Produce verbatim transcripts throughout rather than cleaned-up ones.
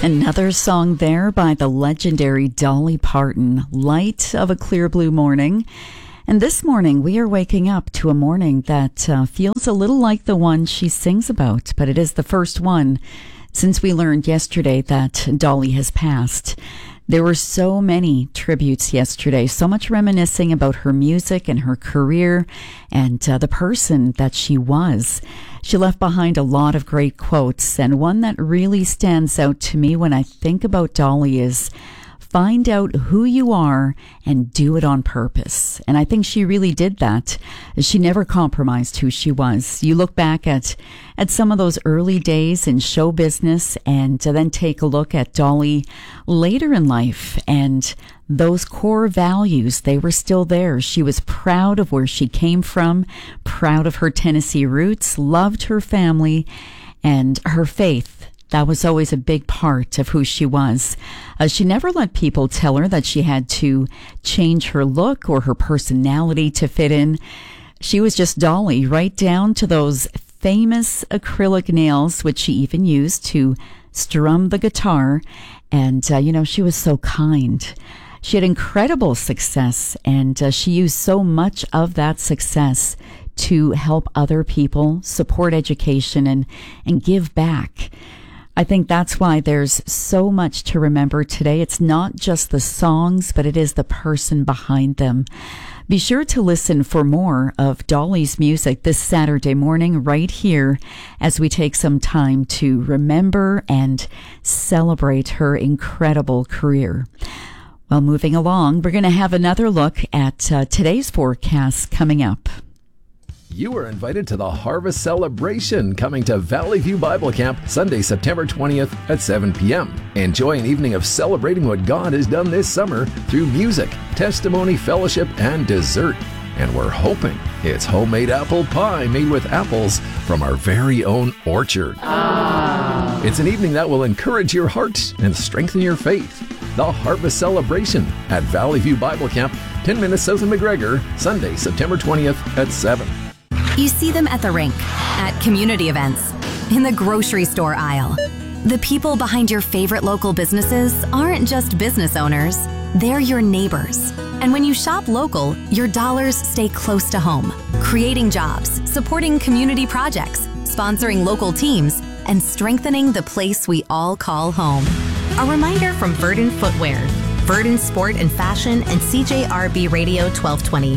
Another song there by the legendary Dolly Parton, Light of a Clear Blue Morning. And this morning we are waking up to a morning that uh, feels a little like the one she sings about, but it is the first one since we learned yesterday that Dolly has passed. There were so many tributes yesterday, so much reminiscing about her music and her career and uh, the person that she was. She left behind a lot of great quotes, and one that really stands out to me when I think about Dolly is, find out who you are and do it on purpose. And I think she really did that. She never compromised who she was. You look back at, at some of those early days in show business and then take a look at Dolly later in life, and those core values, they were still there. She was proud of where she came from, proud of her Tennessee roots, loved her family and her faith. That was always a big part of who she was. Uh, she never let people tell her that she had to change her look or her personality to fit in. She was just Dolly, right down to those famous acrylic nails, which she even used to strum the guitar. And, uh, you know, she was so kind. She had incredible success, and uh, she used so much of that success to help other people, support education, and, and give back. I think that's why there's so much to remember today. It's not just the songs, but it is the person behind them. Be sure to listen for more of Dolly's music this Saturday morning right here as we take some time to remember and celebrate her incredible career. Well, moving along, we're going to have another look at uh, today's forecast coming up. You are invited to the Harvest Celebration coming to Valley View Bible Camp Sunday, September twentieth at seven p.m. Enjoy an evening of celebrating what God has done this summer through music, testimony, fellowship, and dessert. And we're hoping it's homemade apple pie made with apples from our very own orchard. Ah. It's an evening that will encourage your heart and strengthen your faith. The Harvest Celebration at Valley View Bible Camp, ten minutes south of McGregor, Sunday, September twentieth at seven. You see them at the rink, at community events, in the grocery store aisle. The people behind your favorite local businesses aren't just business owners, they're your neighbors. And when you shop local, your dollars stay close to home, creating jobs, supporting community projects, sponsoring local teams, and strengthening the place we all call home. A reminder from Verdant Footwear, Verdant Sport and Fashion, and C J R B Radio twelve twenty.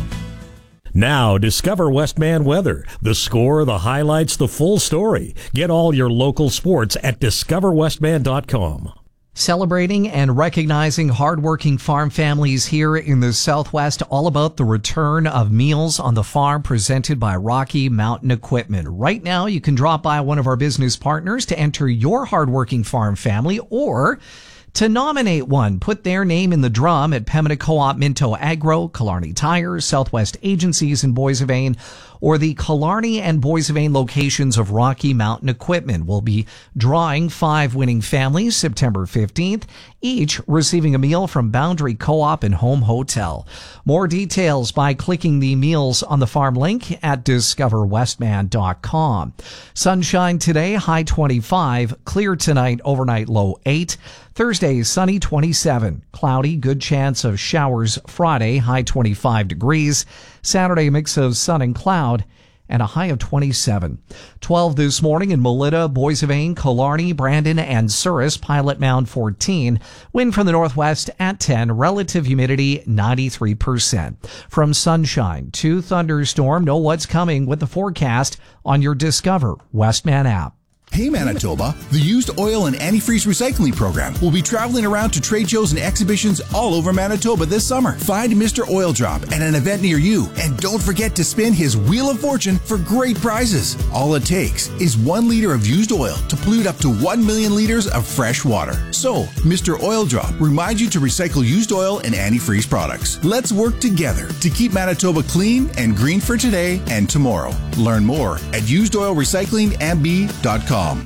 Now, discover Westman Weather. The score, the highlights, the full story. Get all your local sports at discover westman dot com. Celebrating and recognizing hardworking farm families here in the Southwest, all about the return of Meals on the Farm presented by Rocky Mountain Equipment. Right now, you can drop by one of our business partners to enter your hardworking farm family, or to nominate one. Put their name in the drum at Pembina Co-op, Minto Agro, Killarney Tires, Southwest Agencies in Boissevain, or the Killarney and Boissevain locations of Rocky Mountain Equipment. We'll be drawing five winning families September fifteenth, each receiving a meal from Boundary Co-op and Home Hotel. More details by clicking the Meals on the Farm link at discover westman dot com. Sunshine today, high twenty-five. Clear tonight, overnight low eight. Thursday, sunny twenty-seven. Cloudy, good chance of showers Friday, high twenty-five degrees. Saturday, mix of sun and cloud, and a high of twenty-seven. twelve this morning in Melita, Boissevain, Killarney, Brandon, and Souris. Pilot Mound fourteen. Wind from the northwest at ten. Relative humidity ninety-three percent. From sunshine to thunderstorm, know what's coming with the forecast on your Discover Westman app. Hey Manitoba, the Used Oil and Antifreeze Recycling Program will be traveling around to trade shows and exhibitions all over Manitoba this summer. Find Mister Oil Drop at an event near you, and don't forget to spin his Wheel of Fortune for great prizes. All it takes is one liter of used oil to pollute up to one million liters of fresh water. So, Mister Oil Drop reminds you to recycle used oil and antifreeze products. Let's work together to keep Manitoba clean and green for today and tomorrow. Learn more at used oil recycling m b dot com.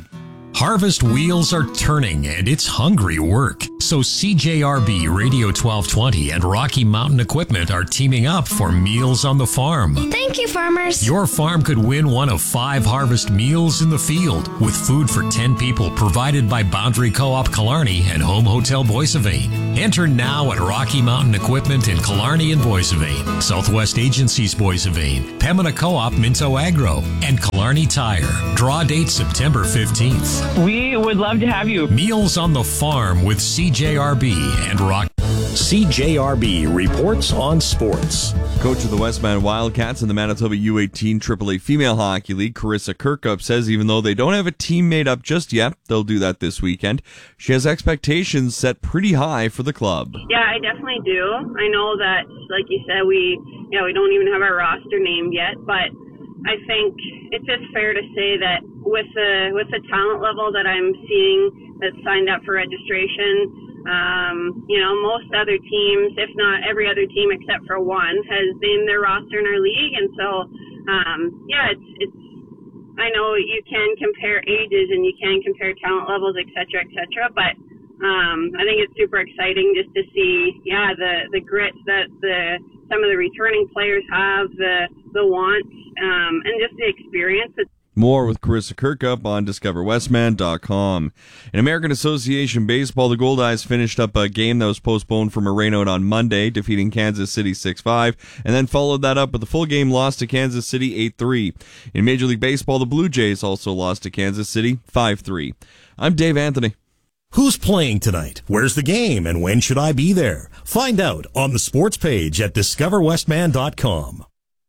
Harvest wheels are turning, and it's hungry work. So C J R B Radio twelve twenty and Rocky Mountain Equipment are teaming up for Meals on the Farm. Thank you, farmers. Your farm could win one of five Harvest Meals in the Field, with food for ten people provided by Boundary Co-op Killarney and Home Hotel Boissevain. Enter now at Rocky Mountain Equipment in Killarney and Boissevain, Southwest Agencies Boissevain, Pembina Co-op Minto Agro, and Killarney Tire. Draw date September fifteenth. We would love to have you. Meals on the Farm with C J R B and Rock. C J R B reports on sports. Coach of the Westman Wildcats in the Manitoba U eighteen triple A Female Hockey League, Carissa Kirkup, says even though they don't have a team made up just yet, they'll do that this weekend. She has expectations set pretty high for the club. Yeah, I definitely do. I know that, like you said, we yeah we don't even have our roster named yet, but I think it's just fair to say that with the with the talent level that I'm seeing that's signed up for registration, um, you know, most other teams, if not every other team except for one, has named their roster in our league, and so um, yeah, it's it's. I know you can compare ages and you can compare talent levels, et cetera, et cetera, but um, I think it's super exciting just to see, yeah, the the grit that the some of the returning players have, the the wants, um, and just the experience. More with Carissa Kirkup on discover westman dot com. In American Association Baseball, the Goldeyes finished up a game that was postponed from a rainout on Monday, defeating Kansas City six five, and then followed that up with a full game loss to Kansas City eight three. In Major League Baseball, the Blue Jays also lost to Kansas City five three. I'm Dave Anthony. Who's playing tonight? Where's the game? And when should I be there? Find out on the sports page at discover westman dot com.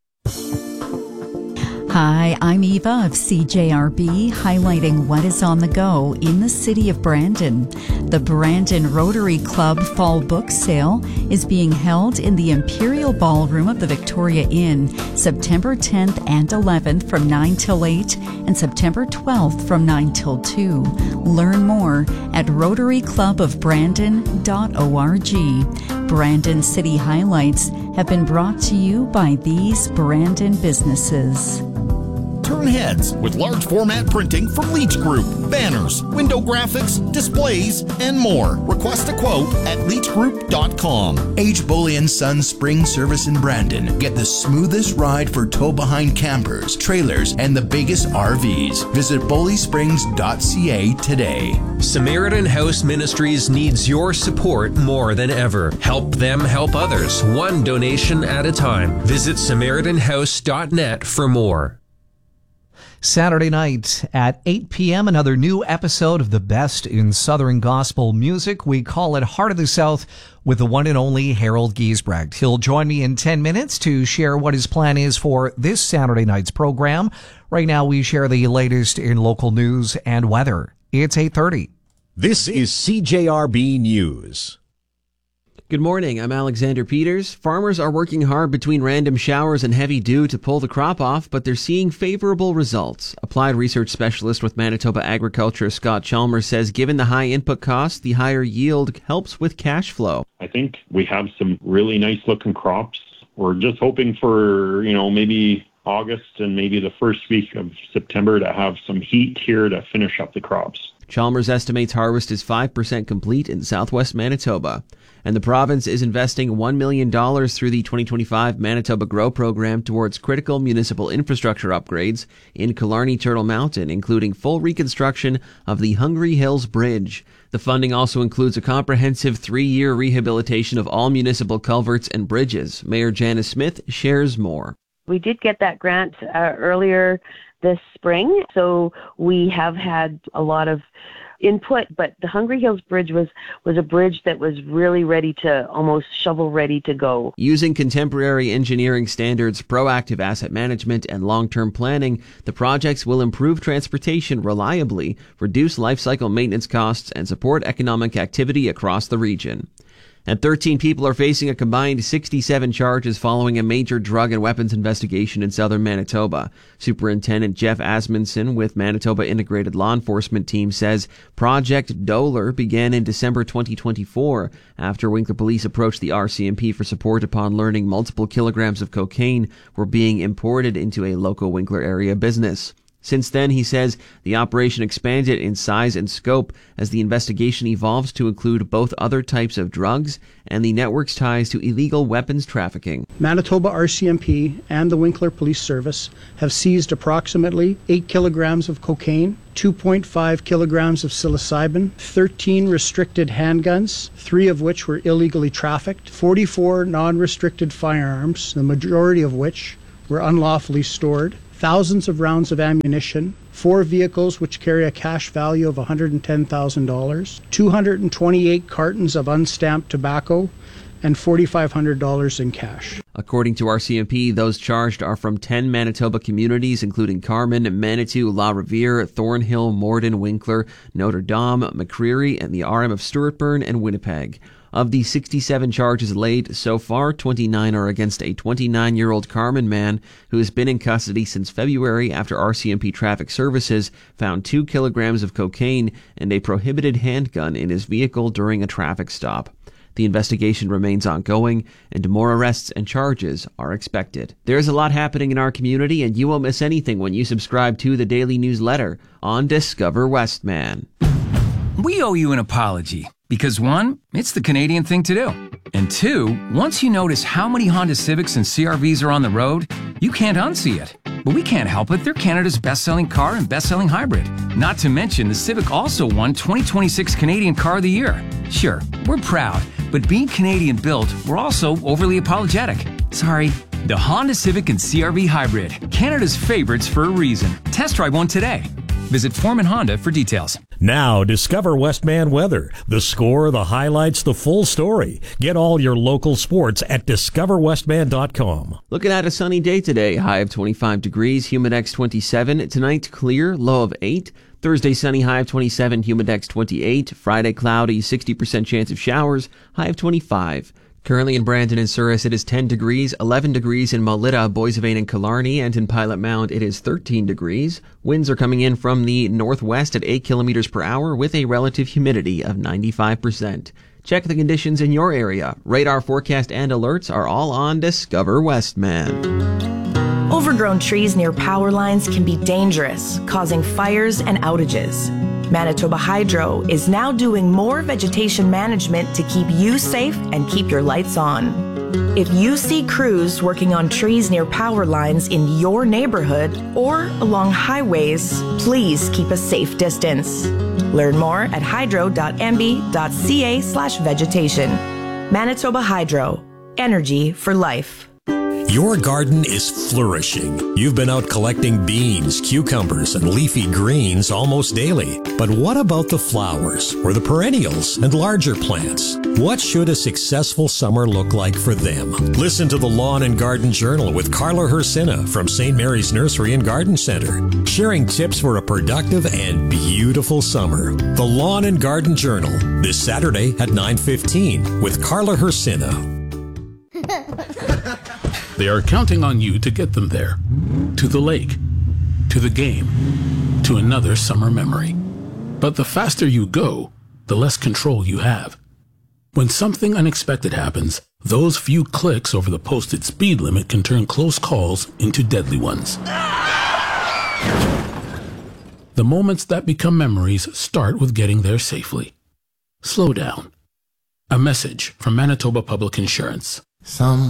Hi, I'm Eva of C J R B, highlighting what is on the go in the city of Brandon. The Brandon Rotary Club Fall Book Sale is being held in the Imperial Ballroom of the Victoria Inn, September tenth and eleventh from nine till eight, and September twelfth from nine till two. Learn more at rotary club of brandon dot org. Brandon City Highlights have been brought to you by these Brandon businesses. Turn heads with large format printing from Leach Group. Banners, window graphics, displays, and more. Request a quote at leach group dot com. H. Bully and Son Spring Service in Brandon. Get the smoothest ride for tow-behind campers, trailers, and the biggest R Vs. Visit bully springs dot c a today. Samaritan House Ministries needs your support more than ever. Help them help others, one donation at a time. Visit samaritan house dot net for more. Saturday night at eight p.m., another new episode of the best in Southern gospel music. We call it Heart of the South with the one and only Harold Giesbrecht. He'll join me in ten minutes to share what his plan is for this Saturday night's program. Right now, we share the latest in local news and weather. It's eight thirty. This is C J R B News. Good morning, I'm Alexander Peters. Farmers are working hard between random showers and heavy dew to pull the crop off, but they're seeing favorable results. Applied research specialist with Manitoba Agriculture, Scott Chalmers, says given the high input costs, the higher yield helps with cash flow. I think we have some really nice looking crops. We're just hoping for, you know, maybe August and maybe the first week of September to have some heat here to finish up the crops. Chalmers estimates harvest is five percent complete in southwest Manitoba. And the province is investing one million dollars through the twenty twenty-five Manitoba Grow program towards critical municipal infrastructure upgrades in Killarney Turtle Mountain, including full reconstruction of the Hungry Hills Bridge. The funding also includes a comprehensive three-year rehabilitation of all municipal culverts and bridges. Mayor Janice Smith shares more. We did get that grant uh, earlier this spring, so we have had a lot of input, but the Hungry Hills Bridge was, was a bridge that was really ready to, almost shovel ready to go. Using contemporary engineering standards, proactive asset management, and long-term planning, the projects will improve transportation reliably, reduce life cycle maintenance costs, and support economic activity across the region. And thirteen people are facing a combined sixty-seven charges following a major drug and weapons investigation in southern Manitoba. Superintendent Jeff Asmundson with Manitoba Integrated Law Enforcement Team says Project Doler began in December twenty twenty-four after Winkler Police approached the R C M P for support upon learning multiple kilograms of cocaine were being imported into a local Winkler area business. Since then, he says, the operation expanded in size and scope as the investigation evolves to include both other types of drugs and the network's ties to illegal weapons trafficking. Manitoba R C M P and the Winkler Police Service have seized approximately eight kilograms of cocaine, two point five kilograms of psilocybin, thirteen restricted handguns, three of which were illegally trafficked, forty-four non-restricted firearms, the majority of which were unlawfully stored, thousands of rounds of ammunition, four vehicles which carry a cash value of one hundred ten thousand dollars, two hundred twenty-eight cartons of unstamped tobacco, and four thousand five hundred dollars in cash. According to R C M P, those charged are from ten Manitoba communities, including Carman, Manitou, La Riviere, Thornhill, Morden, Winkler, Notre Dame, McCreary, and the R M of Stewartburn and Winnipeg. Of the sixty-seven charges laid so far, twenty-nine are against a twenty-nine-year-old Carman man who has been in custody since February after R C M P Traffic Services found two kilograms of cocaine and a prohibited handgun in his vehicle during a traffic stop. The investigation remains ongoing, and more arrests and charges are expected. There's a lot happening in our community, and you won't miss anything when you subscribe to the daily newsletter on Discover Westman. We owe you an apology. Because one, it's the Canadian thing to do. And two, once you notice how many Honda Civics and C R Vs are on the road, you can't unsee it. But we can't help it. They're Canada's best-selling car and best-selling hybrid. Not to mention, the Civic also won twenty twenty-six Canadian Car of the Year. Sure, we're proud, but being Canadian-built, we're also overly apologetic. Sorry. The Honda Civic and C R V Hybrid, Canada's favorites for a reason. Test drive one today. Visit Foreman Honda for details. Now, discover Westman weather. The score, the highlights, the full story. Get all your local sports at discover westman dot com. Looking at a sunny day today, high of twenty-five degrees, Humidex twenty-seven. Tonight, clear, low of eight. Thursday, sunny, high of twenty-seven, Humidex twenty-eight. Friday, cloudy, sixty percent chance of showers, high of twenty-five. Currently in Brandon and Souris, it is ten degrees, eleven degrees in Melita, Boissevain, and Killarney, and in Pilot Mound, it is thirteen degrees. Winds are coming in from the northwest at eight kilometers per hour with a relative humidity of ninety-five percent. Check the conditions in your area. Radar forecast and alerts are all on Discover Westman. Overgrown trees near power lines can be dangerous, causing fires and outages. Manitoba Hydro is now doing more vegetation management to keep you safe and keep your lights on. If you see crews working on trees near power lines in your neighborhood or along highways, please keep a safe distance. Learn more at hydro dot m b dot c a slash vegetation. Manitoba Hydro. Energy for life. Your garden is flourishing. You've been out collecting beans, cucumbers, and leafy greens almost daily. But what about the flowers, or the perennials, and larger plants? What should a successful summer look like for them? Listen to the Lawn and Garden Journal with Carla Hersina from Saint Mary's Nursery and Garden Center, sharing tips for a productive and beautiful summer. The Lawn and Garden Journal, this Saturday at nine fifteen with Carla Hersina. They are counting on you to get them there. To the lake, to the game, to another summer memory. But the faster you go, the less control you have. When something unexpected happens, those few clicks over the posted speed limit can turn close calls into deadly ones. The moments that become memories start with getting there safely. Slow down. A message from Manitoba Public Insurance. Some